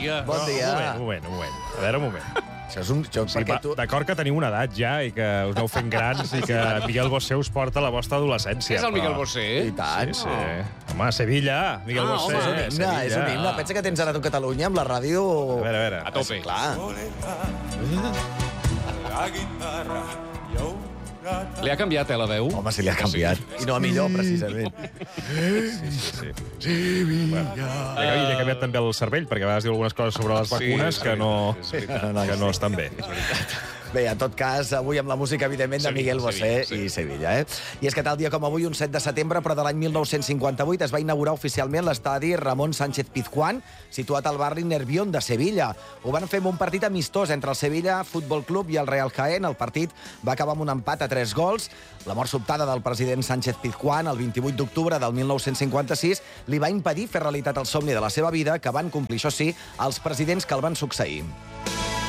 dia. Bon dia. Un moment. A veure, un moment. Això és un joc perquè tu... D'acord que teniu una edat ja i que us aneu fent grans i que Miguel Bosé us porta a la vostra adolescència. És el Miguel Bosé? I tant. Sí. Home, Sevilla, Miguel Bosé. És un himne, és un himne. Pensa que tens ara tu Catalunya amb la ràdio... A veure. A tope. Clar. Li ha canviat, la veu? Home, se li ha canviat. I no a millor, precisament. Sí. Li ha canviat també el cervell, perquè a vegades diu algunes coses sobre les vacunes que no estan bé. Bé, en tot cas, avui amb la música, evidentment, de Miguel Bosé i Sevilla. I és que tal dia com avui, un 7 de setembre, però de l'any 1958, es va inaugurar oficialment l'estadi Ramon Sánchez Pizjuán, situat al barri Nervión de Sevilla. Ho van fer amb un partit amistós entre el Sevilla Futbol Club i el Real Jaén. El partit va acabar amb un empat a 3 gols. La mort sobtada del president Sánchez Pizjuán el 28 d'octubre del 1956 li va impedir fer realitat el somni de la seva vida, que van complir, això sí, els presidents que el van succeir.